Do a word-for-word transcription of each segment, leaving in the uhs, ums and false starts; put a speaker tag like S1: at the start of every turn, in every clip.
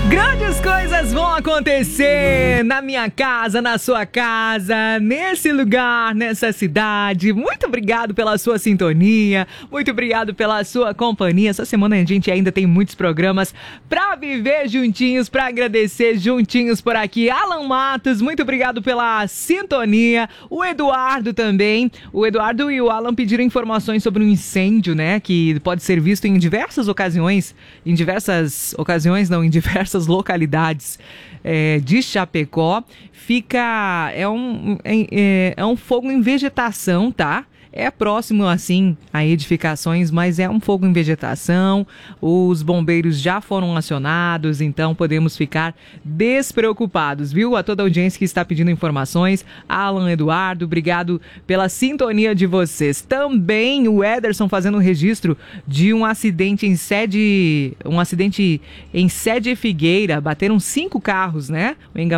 S1: Grandes coisas vão acontecer na minha casa, na sua casa, nesse lugar, nessa cidade. Muito obrigado pela sua sintonia, muito obrigado pela sua companhia. Essa semana a gente ainda tem muitos programas pra viver juntinhos, pra agradecer juntinhos por aqui. Alan Matos, muito obrigado pela sintonia. O Eduardo também. O Eduardo e o Alan pediram informações sobre um incêndio, né, que pode ser visto em diversas ocasiões, em diversas ocasiões, não, em diversas localidades é, de Chapecó. Fica, é um, é, é um fogo em vegetação, tá? É próximo, assim, a edificações, mas é um fogo em vegetação. Os bombeiros já foram acionados, então podemos ficar despreocupados, viu? A toda a audiência que está pedindo informações, Alan, Eduardo, obrigado pela sintonia de vocês. Também o Ederson fazendo um registro de um acidente em sede, um acidente em sede Figueira. Bateram cinco carros, né?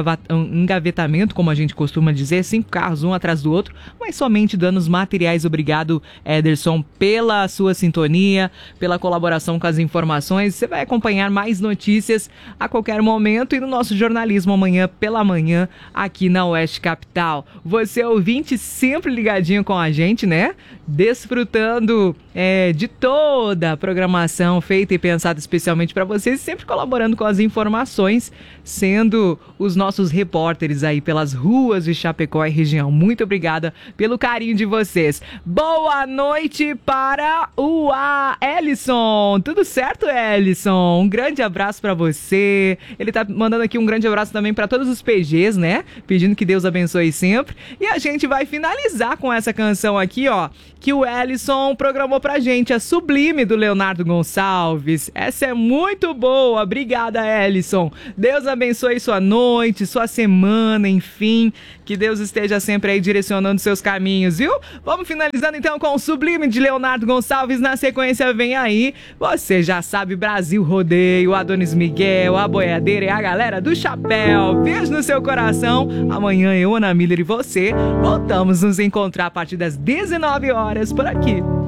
S1: Um engavetamento, como a gente costuma dizer, cinco carros um atrás do outro, mas somente danos materiais. Obrigado, Ederson, pela sua sintonia, pela colaboração com as informações. Você vai acompanhar mais notícias a qualquer momento e no nosso jornalismo amanhã pela manhã aqui na Oeste Capital. Você, ouvinte, sempre ligadinho com a gente, né? Desfrutando é, de toda a programação feita e pensada especialmente para vocês, sempre colaborando com as informações, sendo os nossos repórteres aí pelas ruas de Chapecó e região. Muito obrigada pelo carinho de vocês. Boa noite para o a Ellison. Tudo certo, Ellison? Um grande abraço para você. Ele tá mandando aqui um grande abraço também para todos os P Gs, né? Pedindo que Deus abençoe sempre. E a gente vai finalizar com essa canção aqui, ó, que o Ellison programou pra gente, a Sublime, do Leonardo Gonçalves. Essa é muito boa. Obrigada, Ellison. Deus abençoe sua noite, sua semana, enfim. Que Deus esteja sempre aí direcionando seus caminhos, viu? Vamos finalizando então com o Sublime de Leonardo Gonçalves. Na sequência vem aí, você já sabe, Brasil Rodeio, Adonis Miguel, a Boiadeira e a galera do Chapéu. Beijo no seu coração. Amanhã eu, Ana Miller e você voltamos nos encontrar a partir das dezenove horas por aqui.